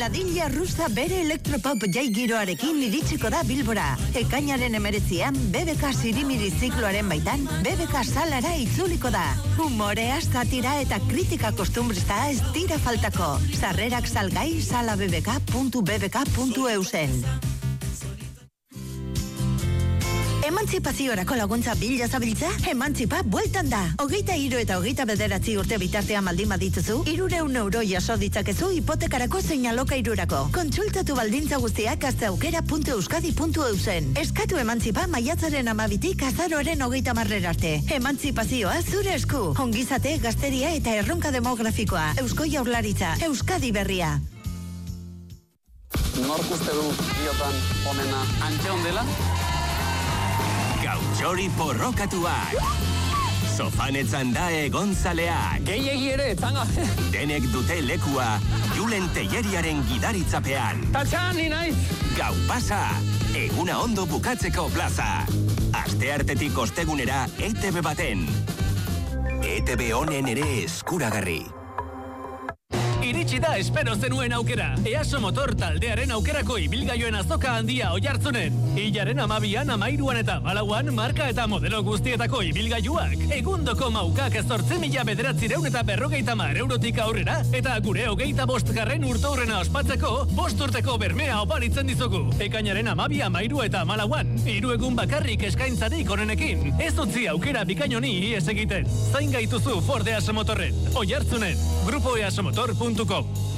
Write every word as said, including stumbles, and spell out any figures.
Ladilla rusa bere elektropop jai giroarekin iritsiko da Bilbora. Ekainaren emeretzian, B B K Sirimiri zikloaren baitan, B B K salara itzuliko da. Humorea, satira eta kritika kostumbrista ez dira faltako. Sarrerak salgai sala b b k puntu b b k puntu e u zen. Emantzipaziorako laguntza bila zabiltza? Emantzipa bueltan da. Hogeita hiru eta hogeita bederatzi urte bitartean baldin badituzu, hirureun euro jaso ditzakezu hipotekarako zein alokairurako. Kontsultatu baldintza guztiak gazteaukera puntu euskadi puntu e u zen. Eskatu emantzipa maiatzaren amabitik azaroaren hogeita marrer arte. Emantzipazioa zure esku. Ongizate, gazteria eta erronka demografikoa. Eusko Jaurlaritza, Euskadi berria. Nork uste du biotan onena antxe ondela? Gautxori porrokatuak. Sofanetzan da egontzaleak. Gehiegi ere, tanga. Denek dute lekua Julen Telleriaren gidaritzapean. Tatxan, ni naiz. Gau pasa, eguna ondo bukatzeko plaza. Asteartetik ostegunera E T B baten. E T B honen ere eskuragarri. Iritsi da espero zenuen aukera. Easo Motor taldearen aukerako ibilgailuen azoka handia Oiartzunen. Hilaren amabian, amairuan eta malauan, marka eta modelo guztietako ibilgailuak. Egundoko maukak zortzi mila bederatzireun eta berrogeita mar eurotik aurrera, eta gure hogeita bostgarren urteurrena ospatzeko, bost urteko bermea oparitzen dizugu. Ekainaren amabi, amairu eta malauan. Hiru egun bakarrik eskaintzarik onenekin. Ez utzi aukera bikainoni ies egiten. Zain gaituzu Ford Easo Motorren. Oiartzunen, grupo easomotor puntu com.